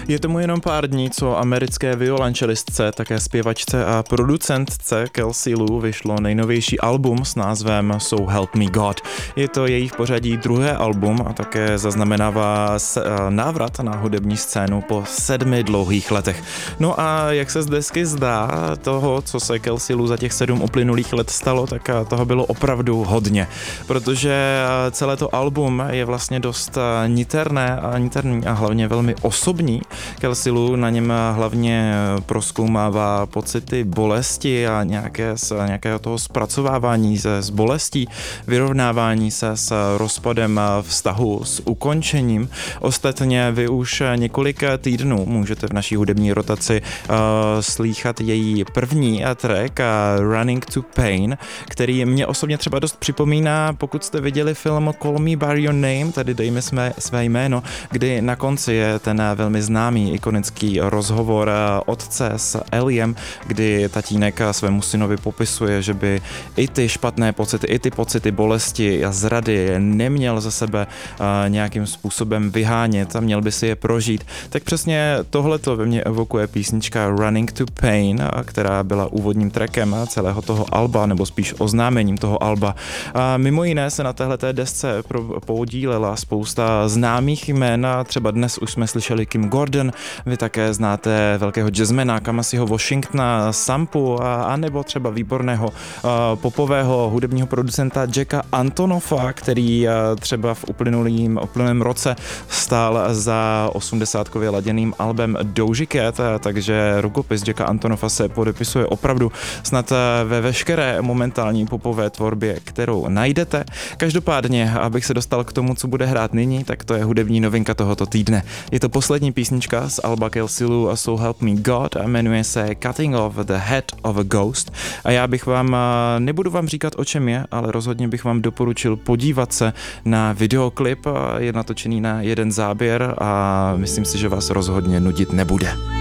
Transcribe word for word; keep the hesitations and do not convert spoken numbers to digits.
Je tomu jenom pár dní, co americké violončelistce, také zpěvačce a producentce Kelsey Lu vyšlo nejnovější album s názvem So Help Me God. Je to její v pořadí druhé album a také zaznamenává návrat na hudební scénu po sedmi dlouhých letech. No a jak se z desky zdá, toho, co se Kelsey Lu za těch sedm uplynulých let stalo, tak toho bylo opravdu hodně, protože celé to album je vlastně dost niterné a niterný a hlavně velmi osobní. Kelsey Lu na něm hlavně prozkoumává pocity bolesti a nějaké, nějakého toho zpracovávání se s bolestí, vyrovnávání se s rozpadem vztahu, s ukončením. Ostatně vy už několik týdnů můžete v naší hudební rotaci uh, slýchat její první track uh, Running to Pain, který mě osobně třeba dost připomíná, pokud jste viděli film Call Me By Your Name, tedy Dejme své, své jméno, kdy na konci je ten velmi známý ikonický rozhovor otce s Eliem, kdy tatínek svému synovi popisuje, že by i ty špatné pocity, i ty pocity bolesti a zrady neměl ze sebe nějakým způsobem vyhánět a měl by si je prožít. Tak přesně tohleto ve mně evokuje písnička Running to Pain, která byla úvodním trackem celého toho alba, nebo spíš oznámením toho alba. A mimo jiné se na téhleté desce podílela spousta známých jmen, třeba dnes už jsme slyšeli Kim Gordon, vy také znáte velkého jazzmana Kamasiho Washingtona, Sampu a, a nebo třeba výborného uh, popového hudebního producenta Jacka Antonofa, který uh, třeba v uplynulým, uplynulém roce stál za osmdesátkově laděným albem Doja Cat, takže rukopis Jacka Antonofa se podepisuje opravdu snad ve veškeré momentální popové tvorbě, kterou najdete. Každopádně, abych se dostal k tomu, co bude hrát nyní, tak to je hudební novinka tohoto týdne. Je to poslední písnička z alba Kelsey Lu a So Help Me God a jmenuje se Cutting Off the Head of a Ghost a já bych vám, nebudu vám říkat, o čem je, ale rozhodně bych vám doporučil podívat se na videoklip, je natočený na jeden záběr a myslím si, že vás rozhodně nudit nebude.